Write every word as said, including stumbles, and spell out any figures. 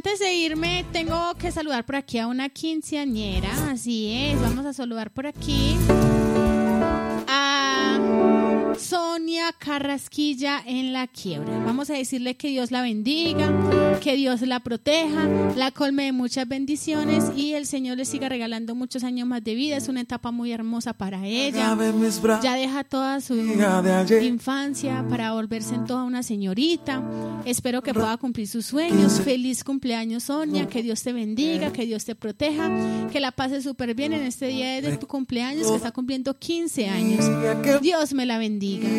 Antes de irme, tengo que saludar por aquí a una quinceañera. Así es, vamos a saludar por aquí a Sonia Carrasquilla en La Quiebra. Vamos a decirle que Dios la bendiga, que Dios la proteja, la colme de muchas bendiciones y el Señor le siga regalando muchos años más de vida. Es una etapa muy hermosa para ella. Ya deja toda su infancia para volverse en toda una señorita. Espero que pueda cumplir sus sueños. Feliz cumpleaños, Sonia. Que Dios te bendiga, que Dios te proteja, que la pases súper bien en este día de tu cumpleaños, que está cumpliendo quince años. Dios me la bendiga.